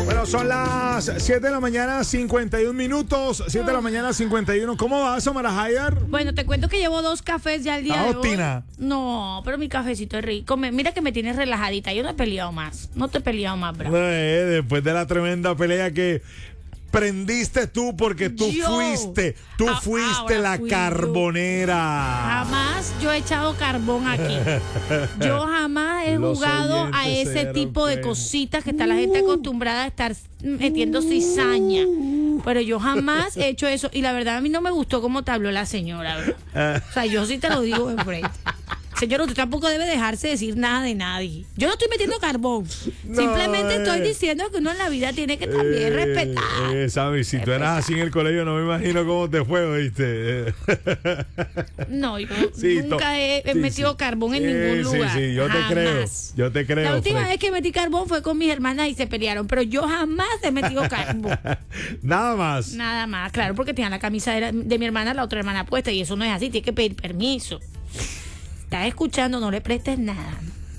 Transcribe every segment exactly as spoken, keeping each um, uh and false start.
Bueno, son las siete de la mañana, cincuenta y un minutos. siete de la mañana, cincuenta y uno. ¿Cómo vas, Samara Hayar? Bueno, te cuento que llevo dos cafés ya el día de hoy. Tina. No, pero mi cafecito es rico. Me, mira que me tienes relajadita. Yo no he peleado más. No te he peleado más, bravo. Eh, después de la tremenda pelea que prendiste tú, porque tú Yo. fuiste, tú A- fuiste la fui carbonera. Jamás yo he echado carbón aquí. Yo jamás he Los jugado a oyentes ese se tipo de rompen. cositas que está la gente acostumbrada a estar metiendo cizaña. Pero yo jamás he hecho eso. Y la verdad, a mí no me gustó cómo te habló la señora, ¿verdad? O sea, yo sí te lo digo de frente. Señor, usted tampoco debe dejarse decir nada de nadie. Yo no estoy metiendo carbón. No, Simplemente eh. estoy diciendo que uno en la vida tiene que también Eh, respetar. eh, Sammy, si tú eras así en el colegio, no me imagino cómo te fue, ¿oíste? No, yo Sí, to- nunca he, he sí, metido sí. carbón en Sí, ningún sí, lugar. sí, yo te Jamás. creo, yo te creo, La última Fred. vez que metí carbón fue con mis hermanas y se pelearon, pero yo jamás he metido carbón. Nada más. Nada más, claro, porque tenía la camisa de, la- de mi hermana, la otra hermana puesta, y eso no es así, tiene que pedir permiso. Estás escuchando, no le prestes nada.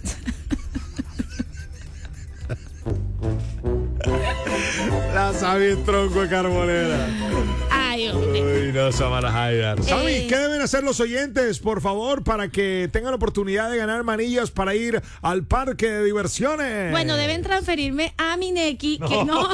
La Sammy tronco de carbonera. Ay, hombre. Uy, no, Samara Hayar. Sammy, Eh. ¿qué deben hacer los oyentes, por favor, para que tengan la oportunidad de ganar manillas para ir al parque de diversiones? Bueno, deben transferirme a mi Neki, que no.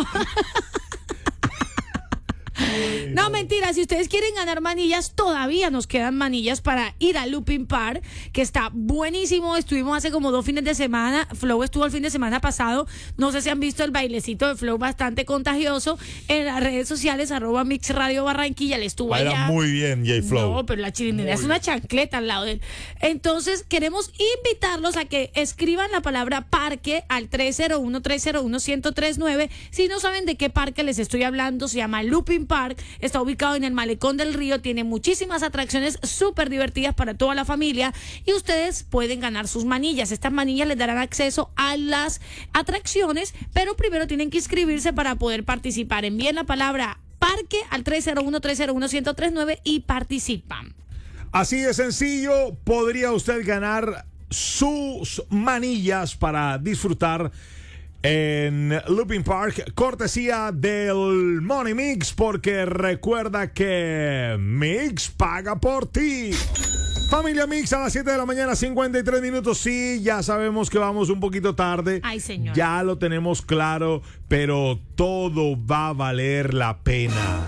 No, mentira, si ustedes quieren ganar manillas, todavía nos quedan manillas para ir a Looping Park, que está buenísimo. Estuvimos hace como dos fines de semana. Flow estuvo el fin de semana pasado. No sé si han visto el bailecito de Flow, bastante contagioso. En las redes sociales, arroba Mix Radio Barranquilla, le estuvo Baila allá. muy bien, J Flow. No, pero la chirinera es una chancleta al lado de él. Entonces, queremos invitarlos a que escriban la palabra parque al tres cero uno, tres cero uno, uno cero tres nueve. Si no saben de qué parque les estoy hablando, se llama Looping Park. Está ubicado en el Malecón del Río. Tiene muchísimas atracciones súper divertidas para toda la familia. Y ustedes pueden ganar sus manillas. Estas manillas les darán acceso a las atracciones, pero primero tienen que inscribirse para poder participar. Envíen la palabra parque al tres cero uno, tres cero uno, uno cero tres nueve y participan. Así de sencillo, podría usted ganar sus manillas para disfrutar en Looping Park, cortesía del Money Mix, porque recuerda que Mix paga por ti. Familia Mix, a las siete de la mañana, cincuenta y tres minutos. Sí, ya sabemos que vamos un poquito tarde. Ay, señor. Ya lo tenemos claro, pero todo va a valer la pena.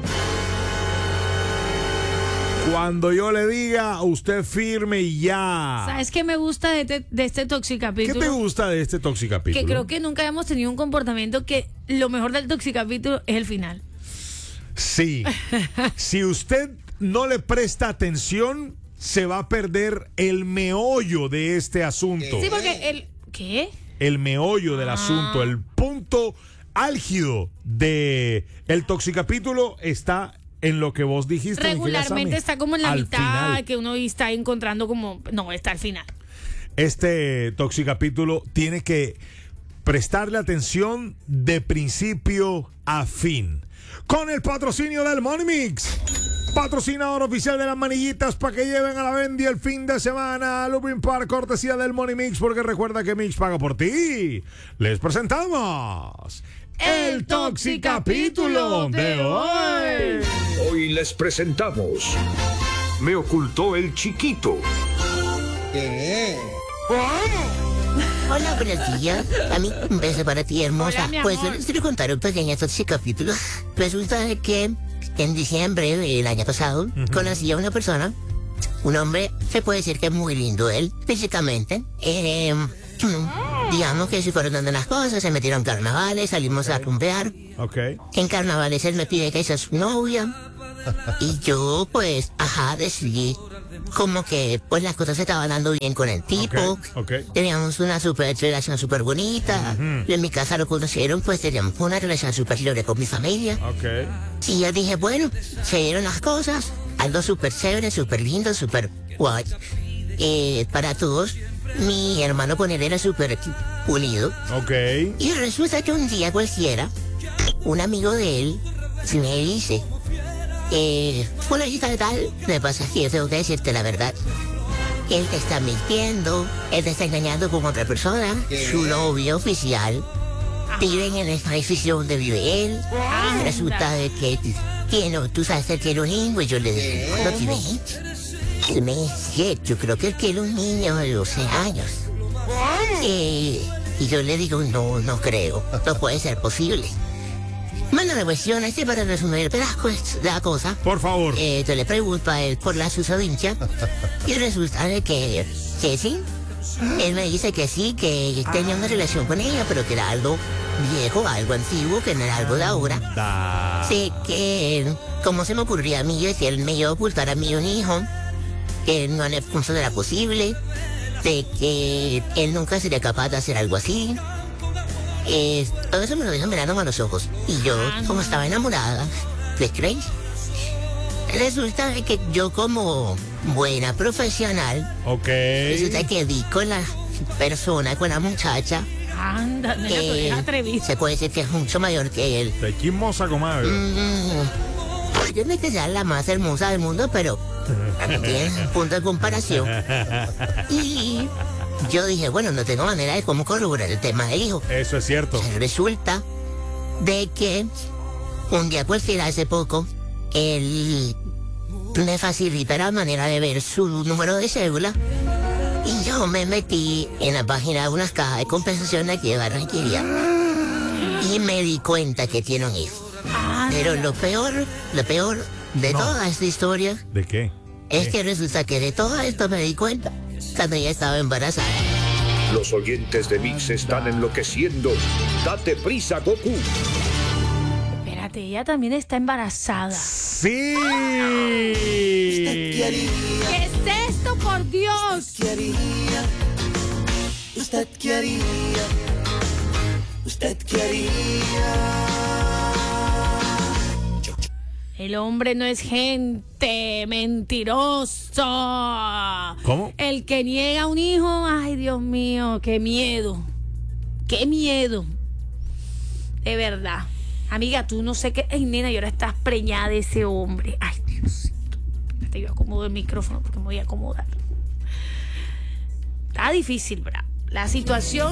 Cuando yo le diga, usted firme y ya. ¿Sabes qué me gusta de, este- de este ¿Qué Toxicapítulo? te gusta de este Toxicapítulo? Que creo que nunca hemos tenido un comportamiento que lo mejor del Toxicapítulo es el final. Sí. Si usted no le presta atención, se va a perder el meollo de este asunto. Sí, porque el... ¿Qué? El meollo del Ah. asunto, el punto álgido de el Toxicapítulo está en lo que vos dijiste. mi querida Regularmente Sammy. está como en la Al mitad, final. que uno está encontrando como... No, está al final. Este Toxicapítulo tiene que prestarle atención de principio a fin. Con el patrocinio del Money Mix, patrocinador oficial de las manillitas para que lleven a la Bendy el fin de semana a Looping Park, cortesía del Money Mix, porque recuerda que Mix paga por ti. Les presentamos el Toxicapítulo de hoy. Hoy les presentamos Me ocultó el chiquito. Hola, buenos días. A mí, un beso para ti, hermosa. Hola, mi Pues amor. les quiero contar un pequeño capítulo. Resulta de que en diciembre del año pasado conocí a una persona, un hombre, se puede decir que es muy lindo él, físicamente. Eh, digamos que se fueron dando las cosas, se metieron carnavales, salimos a rumbear. Ok. En carnavales él me pide que sea su novia. Y yo, pues, ajá, decidí como que pues las cosas se estaban dando bien con el tipo. Ok, ok. Teníamos una super relación súper bonita. En mi casa lo conocieron, pues teníamos una relación súper libre con mi familia. Ok. Y yo dije, bueno, se dieron las cosas. Algo súper chévere, súper lindo, súper guay. Eh, para todos, mi hermano con él era súper unido. Ok. Y resulta que un día cualquiera, un amigo de él me dice, eh, fulanita de tal, me pasa que yo tengo que decirte la verdad. Él te está mintiendo, él te está engañando con otra persona, su novio oficial. viven en el edificio donde vive él. Anda. Resulta de que, que no, tú sabes que él quiere un niño. Y yo le dije, ¿no tiene? Él me dice, yo creo que él quiere un niño de doce años. Eh, y yo le digo, no, no creo, no puede ser posible. Bueno, la cuestión es que para resumir las cos- la cosa, Por favor. eh, yo le pregunto a él por la susodicha y resulta de que, que sí. Él me dice que sí, que tenía una relación con ella, pero que era algo viejo, algo antiguo, que no era algo de ahora. Da. Sí, que como se me ocurría a mí, que él me iba a ocultar a mí un hijo, que no le era posible, de que él nunca sería capaz de hacer algo así. Eh, todo eso me lo dijo mirándome a los ojos. Y yo, como estaba enamorada, ¿les creéis? Resulta de que yo como buena profesional, Ok. resulta que di con la persona, con la muchacha, Anda, nena, tú que eres atrevida. se puede decir que es mucho mayor que él. De chismosa, comadre. Mm, yo no es que sea la más hermosa del mundo, pero no tiene punto de comparación. Y yo dije, bueno, no tengo manera de cómo corroborar el tema del hijo. Eso es cierto. Resulta de que un día cualquiera hace poco, él me facilita la manera de ver su número de cédula y yo me metí en la página de unas cajas de compensación aquí de Barranquilla y me di cuenta que tiene un hijo. Anda. Pero lo peor, lo peor de No. toda esta historia ¿De qué? es que resulta que de todo esto me di cuenta cuando ella estaba embarazada. Los oyentes de Mix están enloqueciendo. Date prisa, Goku. Espérate, ella también está embarazada. Sí. ¿Qué es esto, por Dios? ¿Qué haría? ¿Usted qué haría? ¿Usted qué haría? El hombre no es gente, mentiroso. ¿Cómo? El que niega un hijo, ay Dios mío, qué miedo. Qué miedo. De verdad. Amiga, tú no sé qué. Ay, nena, y ahora estás preñada de ese hombre. Ay, Diosito. Espérate, yo acomodo el micrófono porque me voy a acomodar. Está difícil, ¿verdad? La situación.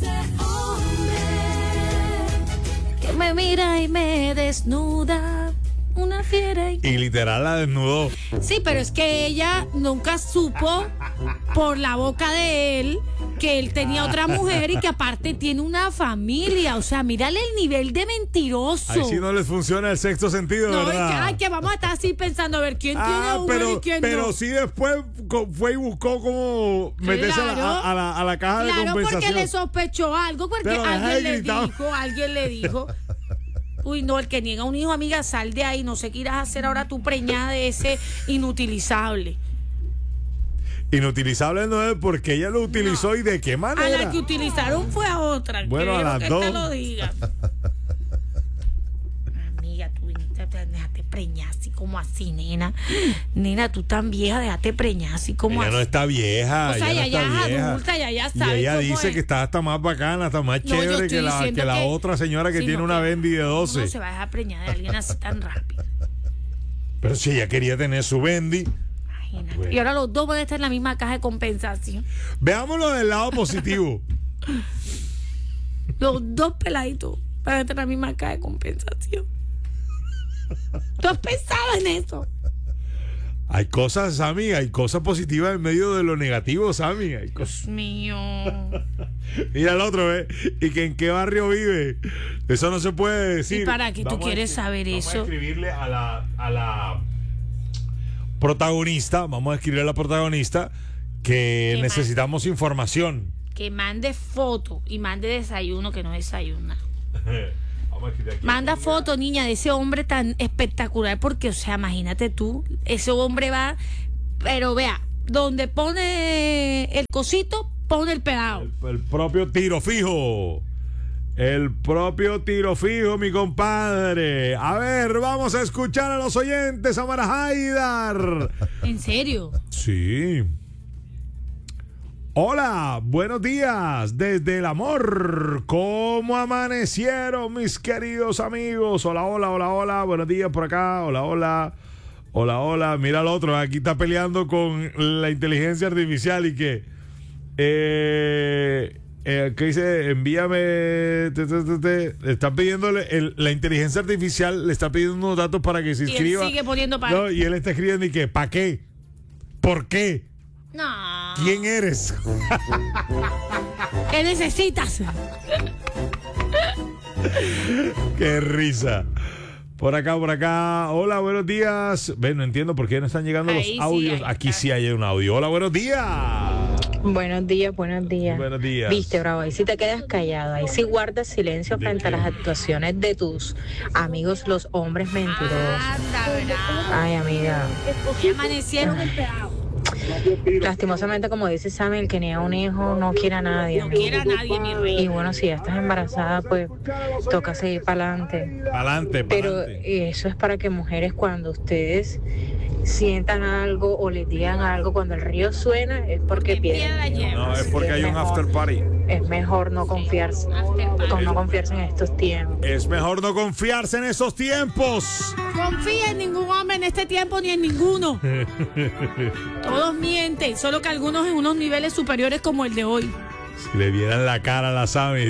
Que me mira y me desnuda. Una fiera y... Y literal la desnudó. Sí, pero es que ella nunca supo por la boca de él que él tenía otra mujer y que aparte tiene una familia. O sea, mírale el nivel de mentiroso. Ahí sí no les funciona el sexto sentido, No, y que, ¿verdad? ay, que vamos a estar así pensando a ver quién Ah, tiene mujer pero, y quién pero no. sí después co- fue y buscó cómo meterse a, la, Claro. a- a la, a la caja de Claro, compensación. porque le sospechó algo, porque Pero deja alguien de le gritar. dijo, alguien le dijo. Uy, no, el que niega un hijo, amiga, sal de ahí. No sé qué irás a hacer ahora tú preñada de ese inutilizable. Inutilizable no es porque ella lo utilizó y de qué A manera. la que utilizaron fue a otra. Bueno, a quiero las que dos. te lo diga. Amiga, tú viniste, déjate preñar así como así, nena. Nena, tú tan vieja, déjate preñar así como Ella así. no está vieja. O sea, ella ella no ya está es vieja. adulta, ya ya Y sabe ella cómo dice es. que está hasta más bacana, está más No, yo chévere estoy que la, diciendo que la que- otra señora que Sí, tiene no, una que Bendy de doce. No se va a dejar preñar de alguien así tan rápido. Pero si ella quería tener su Bendy. Imagínate. Bueno. Y ahora los dos van a estar en la misma caja de compensación. Veámoslo del lado positivo. Los dos peladitos van a estar en la misma caja de compensación. ¿Tú has pensado en eso? Hay cosas, Sammy, hay cosas positivas en medio de lo negativo, Sammy. Hay cosas. Dios mío. Mira el otro, ¿eh? ¿Y que en qué barrio vive? Eso no se puede decir. ¿Y para qué tú Vamos a quieres escri- saber vamos eso? a escribirle a la, a la protagonista, vamos a escribirle a la protagonista que ¿Qué necesitamos información. Que mande foto y mande desayuno que no desayuna. Vamos a escribir aquí. Manda foto, niña, de ese hombre tan espectacular, porque, o sea, imagínate tú, ese hombre va, pero vea, donde pone el cosito, pone el pedado. El, el propio tiro fijo. El propio tiro fijo, mi compadre. A ver, vamos a escuchar a los oyentes, a Mara Haidar. ¿En serio? Sí. Hola, buenos días desde el amor. ¿Cómo amanecieron mis queridos amigos? Hola, hola, hola, hola. Buenos días por acá. Hola, hola. Hola, hola. Mira al otro. Aquí está peleando con la inteligencia artificial y que... Eh, eh, que dice, envíame, te, te, te, te. Le están pidiéndole, el- la inteligencia artificial le está pidiendo unos datos para que se Y él inscriba. sigue poniendo para. No, y él está escribiendo y que, ¿para qué? ¿Por qué? No. ¿Quién eres? ¿Qué necesitas? Qué risa. Por acá, por acá. Hola, buenos días. Ven, no entiendo por qué no están llegando Ahí los sí, audios. ahí Aquí está. sí hay un audio. Hola, buenos días. Buenos días, buenos días. Buenos días. Viste, Bravo, ahí sí te quedas callado, ahí sí guardas silencio ¿De frente qué? a las actuaciones de tus amigos, los hombres mentirosos. Anda, ¿verdad? Ay, amiga. Y amanecieron esperados. Lastimosamente, como dice Sammy, el que niega un hijo no quiere a nadie. No amiga. quiere a nadie, mi Y rey. bueno, si ya estás embarazada, pues toca seguir para adelante. Pa'lante, Pero pa'lante. eso es para que mujeres, cuando ustedes sientan algo o les digan algo, cuando el río suena, es porque Que pierda pierden. lleva. No, es porque hay un mejor. after party. Es mejor no confiarse, con no confiarse en estos tiempos. Es mejor no confiarse en esos tiempos. Confía en ningún hombre en este tiempo ni en ninguno. Todos mienten, solo que algunos en unos niveles superiores como el de hoy. Si le vieran la cara a la Sami.